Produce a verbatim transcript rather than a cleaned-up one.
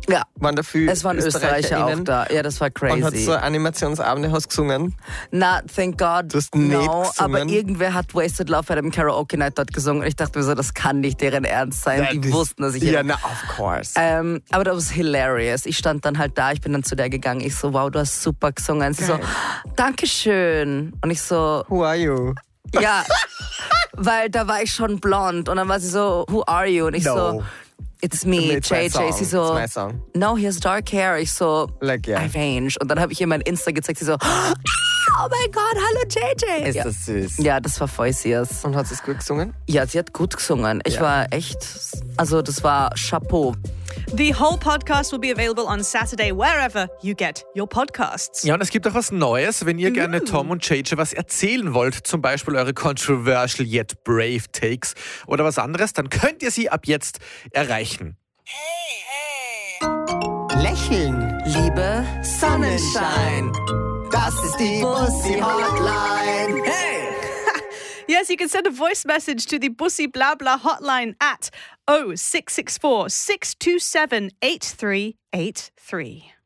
Ja. Waren da viele Es waren Österreicher auch da. Ja, das war crazy. Und hat so Animationsabende hast gesungen? Na, thank God, Du hast nicht no. gesungen. Aber irgendwer hat Wasted Love bei dem Karaoke Night dort gesungen. Und ich dachte mir so, das kann nicht deren Ernst sein. Ja, die das, wussten, dass ich... Ja, na, of course. Ähm, aber das war hilarious. Ich stand dann halt da, ich bin dann zu der gegangen. Ich so, wow, du hast super gesungen. Sie Geil. so, Dankeschön. Und ich so, Who are you? ja, weil da war ich schon blond. Und dann war sie so, who are you? Und ich No. so, it's me, It's my J J. song. Sie so, It's my song. no, he has dark hair. Ich so, Like, yeah. arrange. Und dann habe ich ihr mein Insta gezeigt. Sie so, oh mein Gott, hallo J J. Ist ja. das süß. Ja, das war voll süß. Und hat sie es gut gesungen? Ja, sie hat gut gesungen. Ich Ja. war echt, also das war Chapeau. The whole podcast will be available on Saturday wherever you get your podcasts. Ja, und es gibt auch was Neues, wenn ihr gerne Tom und J J was erzählen wollt, zum Beispiel eure controversial yet brave takes oder was anderes, dann könnt ihr sie ab jetzt erreichen. Lächeln. Liebe Sonnenschein. Das ist die Bussi Hotline. Hey! Yes, you can send a voice message to the Bussi Blah Blah hotline at oh six six four, six two seven, eight three eight three.